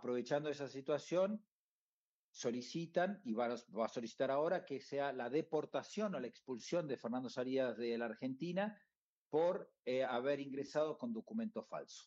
aprovechando esa situación, solicitan, y va a solicitar ahora, que sea la deportación o la expulsión de Fernando Farías de la Argentina por haber ingresado con documento falso.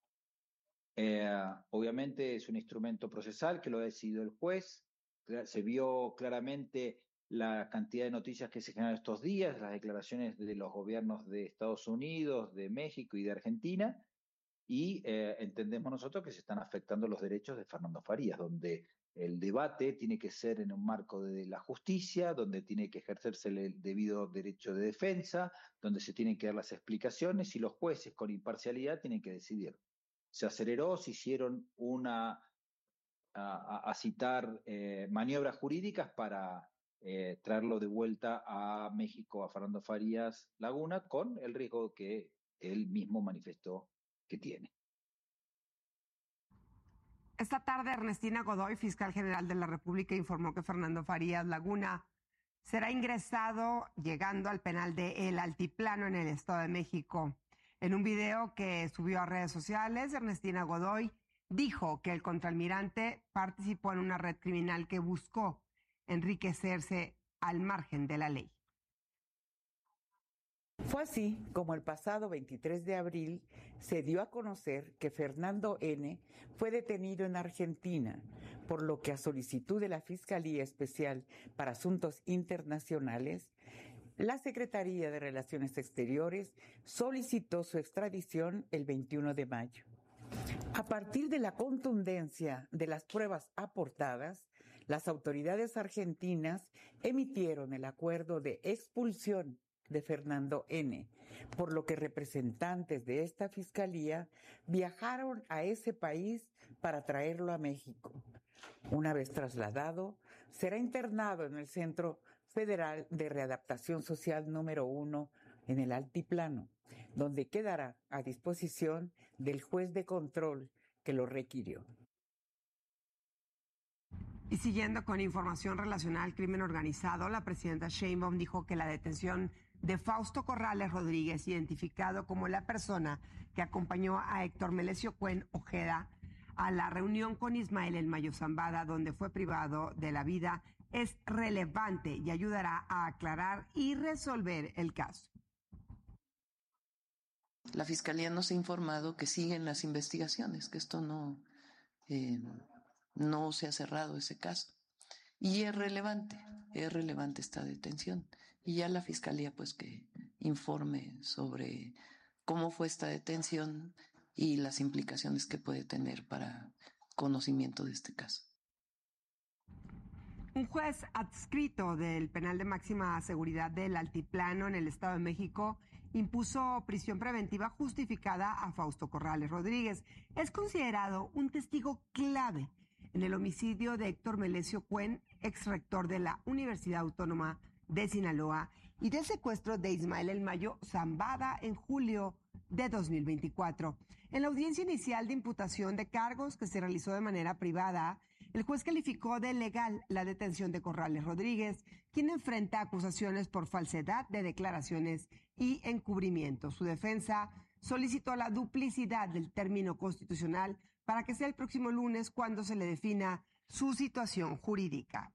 Obviamente es un instrumento procesal que lo ha decidido el juez. Se vio claramente la cantidad de noticias que se generan estos días, las declaraciones de los gobiernos de Estados Unidos, de México y de Argentina, y entendemos nosotros que se están afectando los derechos de Fernando Farías, donde el debate tiene que ser en un marco de la justicia, donde tiene que ejercerse el debido derecho de defensa, donde se tienen que dar las explicaciones y los jueces con imparcialidad tienen que decidir. Se aceleró, se hicieron a citar maniobras jurídicas para traerlo de vuelta a México, a Fernando Farías Laguna, con el riesgo que él mismo manifestó que tiene. Esta tarde, Ernestina Godoy, fiscal general de la República, informó que Fernando Farías Laguna será ingresado llegando al penal de El Altiplano en el Estado de México. En un video que subió a redes sociales, Ernestina Godoy dijo que el contraalmirante participó en una red criminal que buscó enriquecerse al margen de la ley. Fue así como el pasado 23 de abril se dio a conocer que Fernando N. fue detenido en Argentina, por lo que a solicitud de la Fiscalía Especial para Asuntos Internacionales, la Secretaría de Relaciones Exteriores solicitó su extradición el 21 de mayo. A partir de la contundencia de las pruebas aportadas, las autoridades argentinas emitieron el acuerdo de expulsión de Fernando N., por lo que representantes de esta fiscalía viajaron a ese país para traerlo a México. Una vez trasladado, será internado en el Centro Federal de Readaptación Social número 1 en el Altiplano, donde quedará a disposición del juez de control que lo requirió. Y siguiendo con información relacionada al crimen organizado, la presidenta Sheinbaum dijo que la detención de Fausto Corrales Rodríguez, identificado como la persona que acompañó a Héctor Melesio Cuen Ojeda a la reunión con Ismael El Mayo Zambada, donde fue privado de la vida, es relevante y ayudará a aclarar y resolver el caso. La Fiscalía nos ha informado que siguen las investigaciones, que esto no se ha cerrado ese caso. Y es relevante esta detención. Y ya la Fiscalía, pues, que informe sobre cómo fue esta detención y las implicaciones que puede tener para conocimiento de este caso. Un juez adscrito del penal de máxima seguridad del Altiplano en el Estado de México impuso prisión preventiva justificada a Fausto Corrales Rodríguez. Es considerado un testigo clave en el homicidio de Héctor Melesio Cuen, ex rector de la Universidad Autónoma de Sinaloa, y del secuestro de Ismael El Mayo Zambada en julio de 2024. En la audiencia inicial de imputación de cargos que se realizó de manera privada, el juez calificó de legal la detención de Corrales Rodríguez, quien enfrenta acusaciones por falsedad de declaraciones y encubrimiento. Su defensa solicitó la duplicidad del término constitucional para que sea el próximo lunes cuando se le defina su situación jurídica.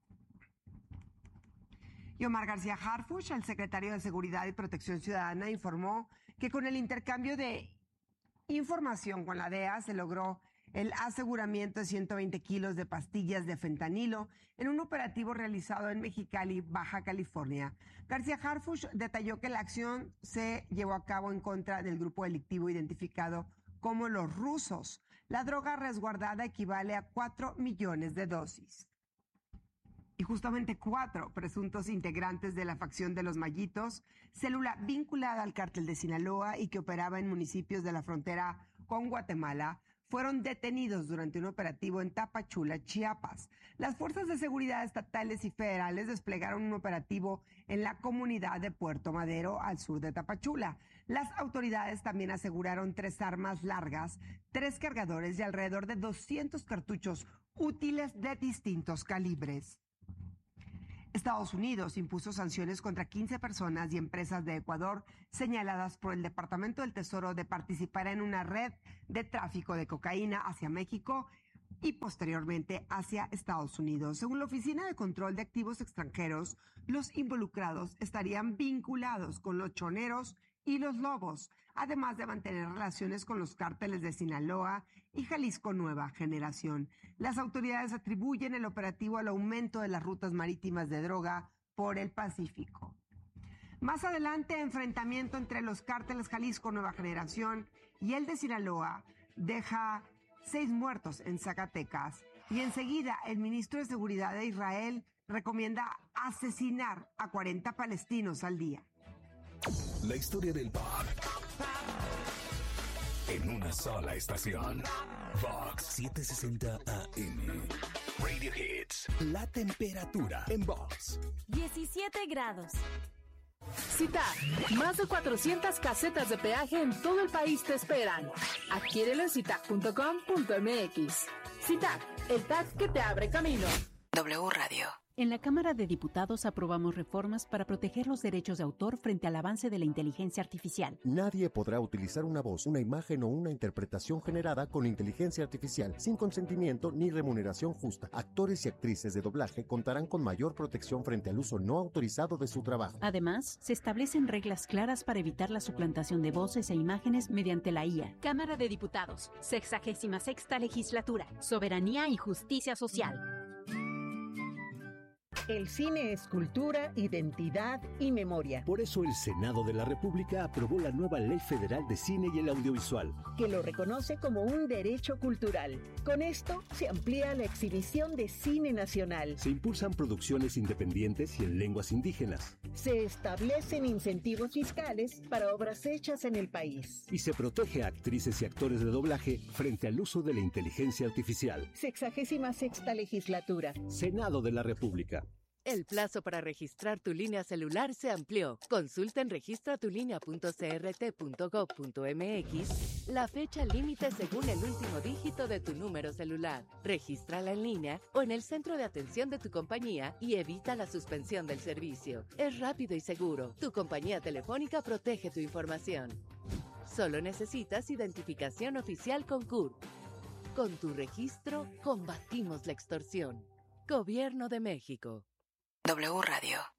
Y Omar García Harfuch, el secretario de Seguridad y Protección Ciudadana, informó que con el intercambio de información con la DEA se logró el aseguramiento de 120 kilos de pastillas de fentanilo en un operativo realizado en Mexicali, Baja California. García Harfuch detalló que la acción se llevó a cabo en contra del grupo delictivo identificado como los rusos. La droga resguardada equivale a 4 millones de dosis. Y justamente 4 presuntos integrantes de la facción de los Mayitos, célula vinculada al cártel de Sinaloa y que operaba en municipios de la frontera con Guatemala, fueron detenidos durante un operativo en Tapachula, Chiapas. Las fuerzas de seguridad estatales y federales desplegaron un operativo en la comunidad de Puerto Madero, al sur de Tapachula. Las autoridades también aseguraron 3 armas largas, 3 cargadores y alrededor de 200 cartuchos útiles de distintos calibres. Estados Unidos impuso sanciones contra 15 personas y empresas de Ecuador señaladas por el Departamento del Tesoro de participar en una red de tráfico de cocaína hacia México y posteriormente hacia Estados Unidos. Según la Oficina de Control de Activos Extranjeros, los involucrados estarían vinculados con los choneros y los lobos, además de mantener relaciones con los cárteles de Sinaloa y Jalisco Nueva Generación. Las autoridades atribuyen el operativo al aumento de las rutas marítimas de droga por el Pacífico. Más adelante, enfrentamiento entre los cárteles Jalisco Nueva Generación y el de Sinaloa deja 6 muertos en Zacatecas. Y enseguida, el ministro de Seguridad de Israel recomienda asesinar a 40 palestinos al día. La historia del pop en una sola estación. Vox 760 AM. Radio Hits. La temperatura en Vox. 17 grados. CITAC, más de 400 casetas de peaje en todo el país te esperan. Adquiérelo en citac.com.mx. CITAC, el TAC que te abre camino. W Radio. En la Cámara de Diputados aprobamos reformas para proteger los derechos de autor frente al avance de la inteligencia artificial. Nadie podrá utilizar una voz, una imagen o una interpretación generada con inteligencia artificial sin consentimiento ni remuneración justa. Actores y actrices de doblaje contarán con mayor protección frente al uso no autorizado de su trabajo. Además, se establecen reglas claras para evitar la suplantación de voces e imágenes mediante la IA. Cámara de Diputados, 66ª Legislatura, Soberanía y Justicia Social. El cine es cultura, identidad y memoria. Por eso el Senado de la República aprobó la nueva Ley Federal de Cine y el Audiovisual, que lo reconoce como un derecho cultural. Con esto se amplía la exhibición de cine nacional. Se impulsan producciones independientes y en lenguas indígenas. Se establecen incentivos fiscales para obras hechas en el país. Y se protege a actrices y actores de doblaje frente al uso de la inteligencia artificial. 66ª Legislatura. Senado de la República. El plazo para registrar tu línea celular se amplió. Consulta en registratulinea.crt.gov.mx la fecha límite según el último dígito de tu número celular. Regístrala en línea o en el centro de atención de tu compañía y evita la suspensión del servicio. Es rápido y seguro. Tu compañía telefónica protege tu información. Solo necesitas identificación oficial con CURP. Con tu registro, combatimos la extorsión. Gobierno de México. W Radio.